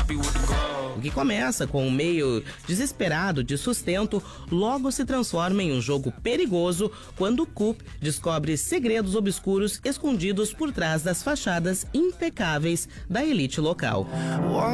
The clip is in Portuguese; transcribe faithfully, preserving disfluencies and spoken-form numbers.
O que começa com um meio desesperado de sustento, logo se transforma em um jogo perigoso quando Coop descobre segredos obscuros escondidos por trás das fachadas impecáveis da elite local.